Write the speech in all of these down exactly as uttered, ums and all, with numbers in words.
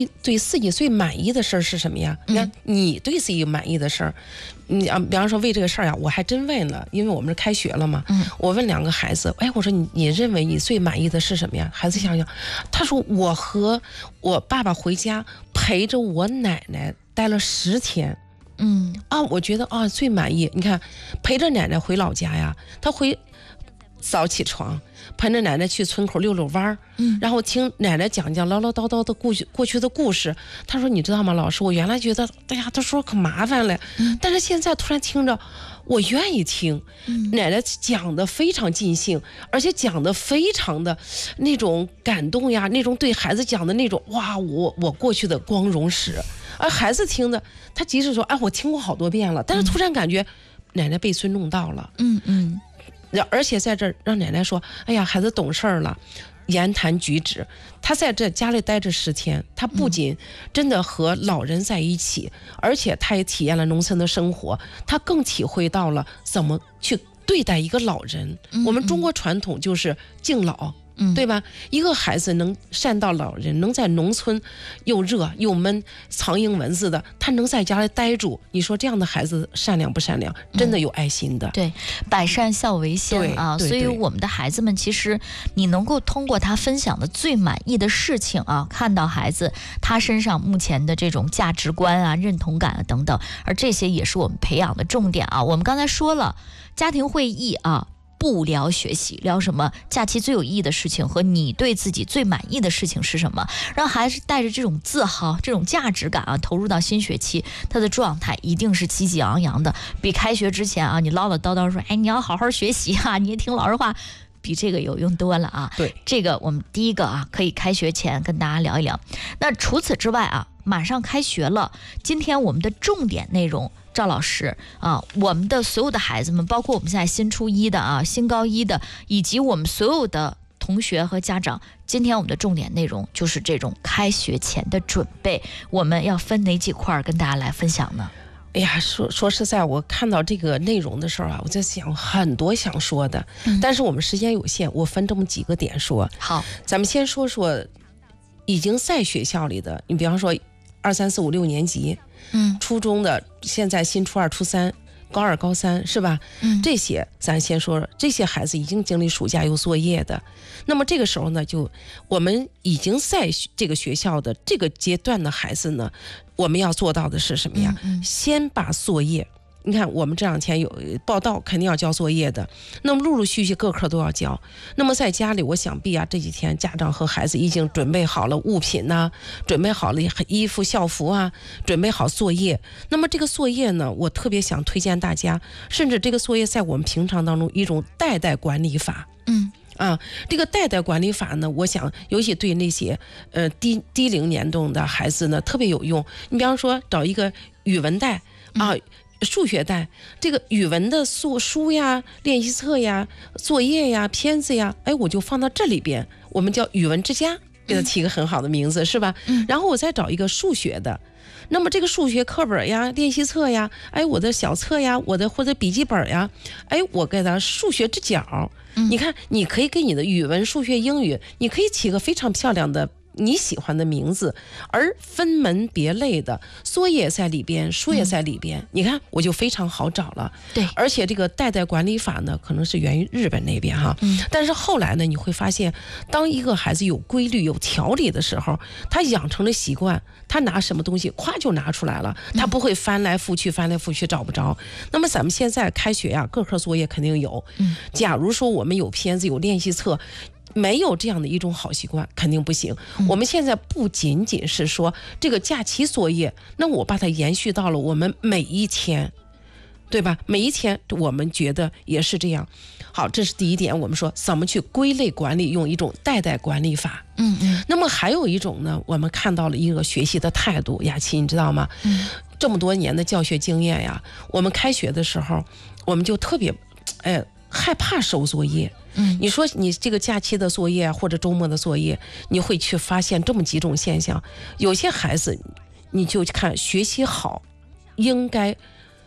对自己最满意的事儿是什么呀？你看，你对自己满意的事儿，你啊，比方说为这个事儿呀，我还真问了，因为我们是开学了嘛，嗯，我问两个孩子，哎，我说你你认为你最满意的是什么呀？孩子想想，他说我和我爸爸回家陪着我奶奶待了十天。嗯啊，我觉得啊最满意。你看，陪着奶奶回老家呀，他回早起床，陪着奶奶去村口溜溜弯儿，嗯，然后听奶奶讲讲唠唠叨叨的过去过去的故事。他说：“你知道吗，老师，我原来觉得，哎呀，他说可麻烦了，嗯，但是现在突然听着，我愿意听。嗯，奶奶讲的非常尽兴，而且讲的非常的那种感动呀，那种对孩子讲的那种哇，我我过去的光荣史。而孩子听的，他即使说，哎，我听过好多遍了，但是突然感觉奶奶被尊重到了。嗯嗯。”而且在这儿让奶奶说，哎呀，孩子懂事儿了，言谈举止，他在这家里待着十天，他不仅真的和老人在一起，嗯，而且他也体验了农村的生活，他更体会到了怎么去对待一个老人。嗯嗯，我们中国传统就是敬老，嗯，对吧？一个孩子能善待老人，能在农村又热又闷苍蝇蚊子的，他能在家里待住，你说这样的孩子善良不善良？真的有爱心的。嗯， 对，百善孝为先啊。所以我们的孩子们，其实你能够通过他分享的最满意的事情啊，看到孩子他身上目前的这种价值观啊、认同感啊等等，而这些也是我们培养的重点啊。我们刚才说了，家庭会议啊。不聊学习，聊什么假期最有意义的事情和你对自己最满意的事情是什么，让孩子带着这种自豪、这种价值感啊，投入到新学期，他的状态一定是积极昂扬的。比开学之前啊，你唠唠叨叨说，哎，你要好好学习啊，你也听老师话，比这个有用多了啊。 对， 这个我们第一个啊，可以开学前跟大家聊一聊。那除此之外啊，马上开学了，今天我们的重点内容。赵老师啊，我们的所有的孩子们，包括我们现在新初一的啊、新高一的，以及我们所有的同学和家长，今天我们的重点内容就是这种开学前的准备，我们要分哪几块跟大家来分享呢？ 哎呀，说说实在，我看到这个内容的时候啊，我在想很多想说的，嗯，但是我们时间有限，我分这么几个点说。 好， 咱们先说说已经在学校里的，你比方说二三四五六年级。嗯，初中的现在新初二、初三、高二、高三是吧？嗯，这些咱先说说，这些孩子已经经历暑假有作业的，那么这个时候呢，就我们已经在这个学校的这个阶段的孩子呢，我们要做到的是什么呀？嗯嗯，先把作业。你看我们这两天有报道，肯定要交作业的，那么陆陆续续各科都要交。那么在家里，我想必啊，这几天家长和孩子已经准备好了物品呐、啊，准备好了衣服校服啊，准备好作业。那么这个作业呢，我特别想推荐大家，甚至这个作业在我们平常当中一种代代管理法。嗯。啊，这个代代管理法呢，我想尤其对那些呃低低龄年龄的孩子呢特别有用。你比方说找一个语文袋啊。嗯，数学袋，这个语文的书书呀、练习册呀、作业呀、片子呀，哎，我就放到这里边，我们叫语文之家，给它起一个很好的名字，嗯，是吧？嗯。然后我再找一个数学的，那么这个数学课本呀、练习册呀，哎，我的小册呀，我的或者笔记本呀，哎，我给它数学之角。嗯。你看，你可以给你的语文、数学、英语，你可以起个非常漂亮的。你喜欢的名字，而分门别类的作业在里边，书也在里边，嗯，你看我就非常好找了。 对， 而且这个代代管理法呢，可能是源于日本那边哈，嗯，但是后来呢，你会发现，当一个孩子有规律、有条理的时候，他养成了习惯，他拿什么东西，咵就拿出来了，他不会翻来覆去、翻来覆去找不着。那么咱们现在开学呀，各科作业肯定有。嗯，假如说我们有片子、有练习册。没有这样的一种好习惯肯定不行，嗯，我们现在不仅仅是说这个假期作业，那我把它延续到了我们每一天，对吧？每一天我们觉得也是这样。好，这是第一点，我们说怎么去归类管理，用一种代代管理法。嗯嗯。那么还有一种呢，我们看到了一个学习的态度，雅琪你知道吗？嗯。这么多年的教学经验呀，我们开学的时候，我们就特别，哎，害怕收作业。嗯，你说你这个假期的作业或者周末的作业，你会去发现这么几种现象。有些孩子，你就看学习好，应该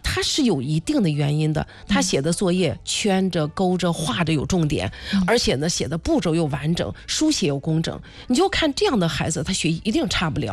他是有一定的原因的，他写的作业圈着勾着画着有重点，嗯、而且呢写的步骤又完整，书写又工整，你就看这样的孩子他学习一定差不了。